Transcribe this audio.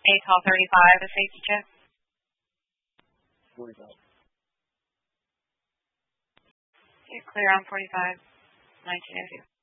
ATOL 35, a safety check. 45. You're clear on 45, 1902.